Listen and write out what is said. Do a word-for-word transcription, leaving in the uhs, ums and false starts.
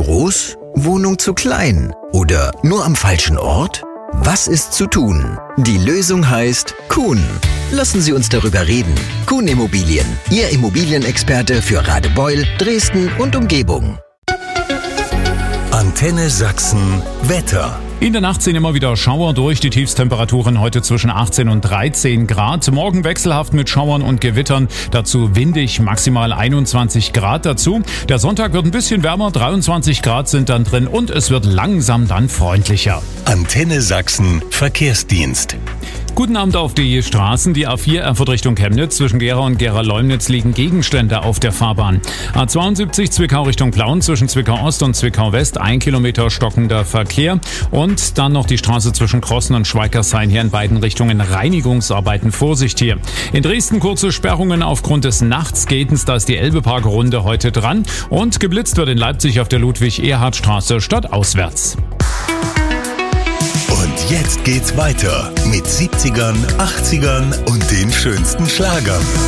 groß? Wohnung zu klein? Oder nur am falschen Ort? Was ist zu tun? Die Lösung heißt Kuhn. Lassen Sie uns darüber reden. Kuhn Immobilien, Ihr Immobilienexperte für Radebeul, Dresden und Umgebung. Antenne Sachsen Wetter. In der Nacht ziehen immer wieder Schauer durch, die Tiefstemperaturen heute zwischen achtzehn und dreizehn Grad. Morgen wechselhaft mit Schauern und Gewittern, dazu windig, maximal einundzwanzig Grad dazu. Der Sonntag wird ein bisschen wärmer, dreiundzwanzig Grad sind dann drin und es wird langsam dann freundlicher. Antenne Sachsen Verkehrsdienst. Guten Abend auf die Straßen. Die A vier Erfurt Richtung Chemnitz. Zwischen Gera und Gera-Leumnitz liegen Gegenstände auf der Fahrbahn. A zweiundsiebzig Zwickau Richtung Plauen. Zwischen Zwickau Ost und Zwickau West ein Kilometer stockender Verkehr. Und dann noch die Straße zwischen Krossen und Schweigershain. Hier in beiden Richtungen Reinigungsarbeiten. Vorsicht hier. In Dresden kurze Sperrungen aufgrund des Nachtsgatens. Da ist die Elbe-Park-Runde heute dran. Und geblitzt wird in Leipzig auf der Ludwig-Erhard-Straße stadtauswärts. Und jetzt geht's weiter mit siebzigern, achtzigern und den schönsten Schlagern.